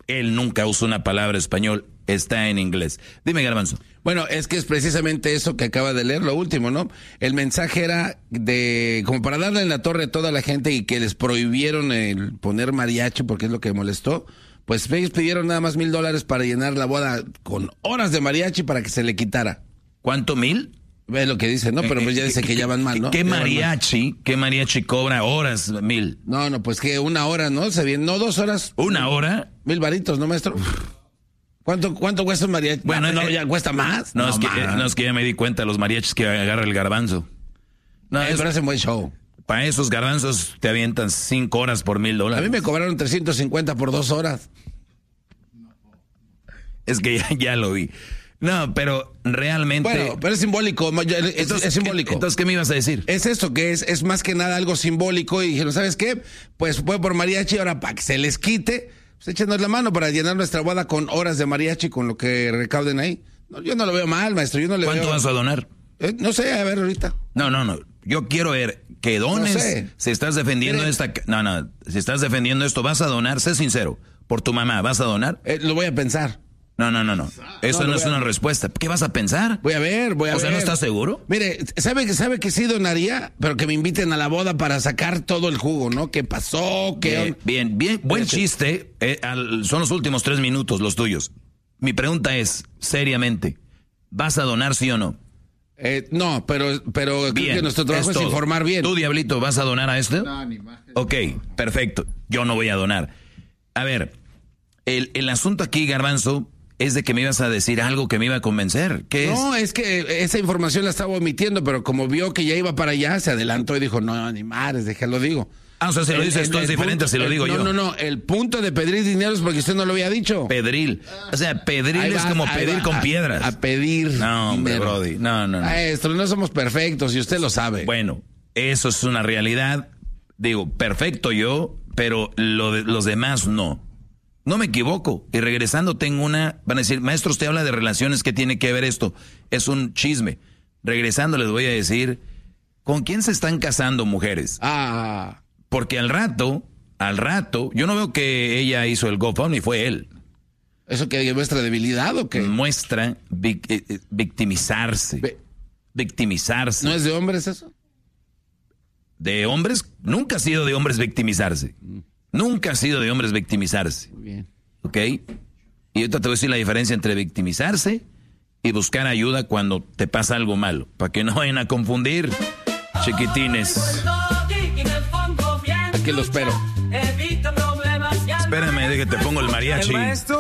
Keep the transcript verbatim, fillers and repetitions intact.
Él nunca usa una palabra español, está en inglés. Dime, Garbanzo. Bueno, es que es precisamente eso que acaba de leer, lo último, ¿no? El mensaje era de, como para darle en la torre a toda la gente y que les prohibieron el poner mariachi porque es lo que molestó. Pues ellos pidieron nada más mil dólares para llenar la boda con horas de mariachi para que se le quitara. ¿Cuánto, mil? Ve lo que dice, ¿no? Pero pues ya dice que ya van mal, ¿no? ¿Qué mariachi? ¿Qué mariachi cobra horas, mil? No, no, pues que una hora, ¿no? Se viene, no, dos horas. ¿Una hora? Mil varitos, ¿no, maestro? ¿Cuánto, cuánto cuesta un mariachi? Bueno, no, eh, ya cuesta más. No, no, es que, eh, no, es que ya me di cuenta de los mariachis que agarra el Garbanzo. No, eh, es, pero hacen buen show. Para esos garbanzos te avientan cinco horas por mil dólares. A mí me cobraron trescientos cincuenta por dos horas. Es que ya, ya lo vi. No, pero realmente... Bueno, pero es simbólico, es, entonces, es simbólico. ¿qué, entonces, ¿qué me ibas a decir? Es esto, que es, es más que nada algo simbólico y dijeron, ¿sabes qué? Pues fue por mariachi, ahora para que se les quite, pues échenos la mano para llenar nuestra boda con horas de mariachi, con lo que recauden ahí. No, yo no lo veo mal, maestro, yo no le ¿Cuánto veo... vas a donar? Eh, no sé, a ver ahorita. No, no, no, yo quiero ver que dones, no sé. Si estás defendiendo Mire, esta... No, no, si estás defendiendo esto, vas a donar, sé sincero, por tu mamá, ¿vas a donar? Eh, lo voy a pensar. No, no, no, no. Eso no, no es una a... respuesta. ¿Qué vas a pensar? Voy a ver, voy a o ver. O sea, ¿no estás seguro? Mire, ¿sabe que sabe que sí donaría? Pero que me inviten a la boda para sacar todo el jugo, ¿no? ¿Qué pasó? ¿Qué Bien, bien, bien. Buen Ese... chiste. Eh, al, son los últimos tres minutos los tuyos. Mi pregunta es, seriamente, ¿vas a donar sí o no? Eh, no, pero, pero bien, creo que nuestro trabajo es, es informar bien. ¿Tú, Diablito, vas a donar a esto? No, ni más. Ok, perfecto. Yo no voy a donar. A ver, el, el asunto aquí, Garbanzo, es de que me ibas a decir algo que me iba a convencer. ¿Qué no, es? es que esa información la estaba omitiendo, pero como vio que ya iba para allá, se adelantó y dijo, no, ni madres, déjalo digo. Ah, o sea, si lo dices tú es diferente punto, si lo el, digo no, yo. No, no, no, el punto de pedir dinero es porque usted no lo había dicho. Pedril. O sea, pedril Ahí es va, como pedir va, con a, piedras. A pedir No, hombre, dinero. Brody, no, no, no. Maestro, no somos perfectos y usted lo sabe. Bueno, eso es una realidad. Digo, perfecto yo, pero lo de, los demás no. No me equivoco. Y regresando tengo una... Van a decir, maestro, usted habla de relaciones, ¿qué tiene que ver esto? Es un chisme. Regresando les voy a decir, ¿con quién se están casando mujeres? Ah... Porque al rato, al rato, yo no veo que ella hizo el GoFundMe, fue él. ¿Eso que muestra debilidad o qué? Muestra vic, eh, victimizarse. Ve, victimizarse. ¿No es de hombres eso? De hombres, nunca ha sido de hombres victimizarse. Mm. Nunca ha sido de hombres victimizarse. Muy bien. ¿Ok? Y ahorita te voy a decir la diferencia entre victimizarse y buscar ayuda cuando te pasa algo malo. Para que no vayan a confundir, chiquitines. Aquí lo espero. Espérame, de que te pongo el mariachi.